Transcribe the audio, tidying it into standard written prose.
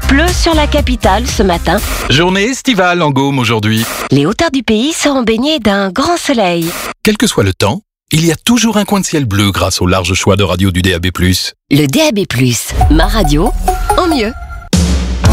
pleut sur la capitale ce matin. Journée estivale en Gaume aujourd'hui. Les hauteurs du pays seront baignées d'un grand soleil. Quel que soit le temps, il y a toujours un coin de ciel bleu grâce au large choix de radio du DAB+. Le DAB+, ma radio, en mieux.